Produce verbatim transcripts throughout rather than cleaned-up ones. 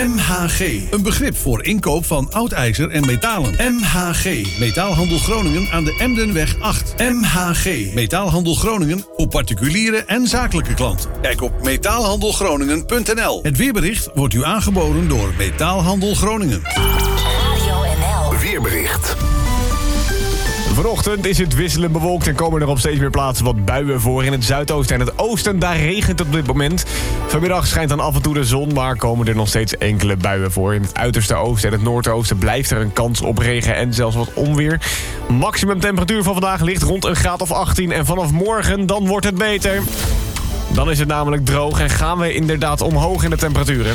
M H G, een begrip voor inkoop van oud ijzer en metalen. M H G, Metaalhandel Groningen aan de Emdenweg acht. M H G, Metaalhandel Groningen voor particuliere en zakelijke klanten. Kijk op metaalhandelgroningen punt n l. Het weerbericht wordt u aangeboden door Metaalhandel Groningen. Radio N L. Weerbericht. Vanochtend is het wisselend bewolkt en komen er op steeds meer plaatsen wat buien voor. In het zuidoosten en het oosten, daar regent het op dit moment. Vanmiddag schijnt dan af en toe de zon, maar komen er nog steeds enkele buien voor. In het uiterste oosten en het noordoosten blijft er een kans op regen en zelfs wat onweer. Maximum temperatuur van vandaag ligt rond een graad of achttien en vanaf morgen dan wordt het beter. Dan is het namelijk droog en gaan we inderdaad omhoog in de temperaturen.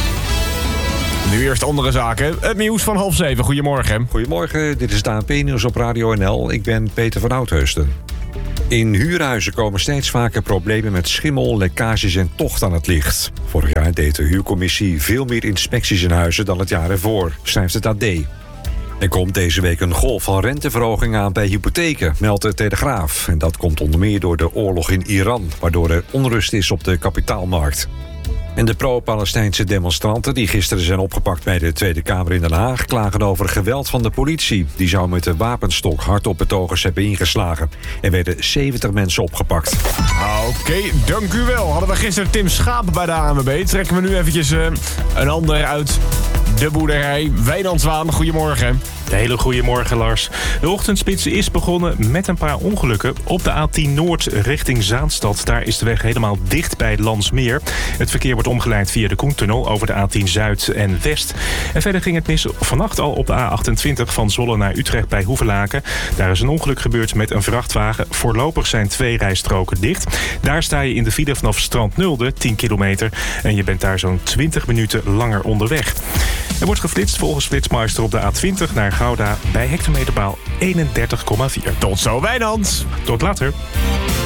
Nu eerst andere zaken. Het nieuws van half zeven. Goedemorgen. Goedemorgen, dit is het A N P-nieuws op Radio N L. Ik ben Peter van Oudheusden. In huurhuizen komen steeds vaker problemen met schimmel, lekkages en tocht aan het licht. Vorig jaar deed de huurcommissie veel meer inspecties in huizen dan het jaar ervoor, schrijft het A D. Er komt deze week een golf van renteverhoging aan bij hypotheken, meldt de Telegraaf. En dat komt onder meer door de oorlog in Iran, waardoor er onrust is op de kapitaalmarkt. En de pro-Palestijnse demonstranten die gisteren zijn opgepakt bij de Tweede Kamer in Den Haag klagen over geweld van de politie. Die zou met de wapenstok hard op betogers hebben ingeslagen. Er werden zeventig mensen opgepakt. Oké, okay, dank u wel. Hadden we gisteren Tim Schaap bij de A N W B. Trekken we nu eventjes uh, een ander uit de boerderij. Wijnand Zwaan, goedemorgen. Een hele goede morgen, Lars. De ochtendspits is begonnen met een paar ongelukken. Op de A tien Noord richting Zaanstad. Daar is de weg helemaal dicht bij Landsmeer. Het verkeer wordt omgeleid via de Koentunnel over de A tien Zuid en West. En verder ging het mis vannacht al op de A achtentwintig van Zwolle naar Utrecht bij Hoevelaken. Daar is een ongeluk gebeurd met een vrachtwagen. Voorlopig zijn twee rijstroken dicht. Daar sta je in de file vanaf Strand Nulde, tien kilometer. En je bent daar zo'n twintig minuten langer onderweg. Er wordt geflitst volgens Flitsmeister op de A twintig naar Gouda bij hectometerpaal eenendertig komma vier. Tot zo, Wijnand. Tot later.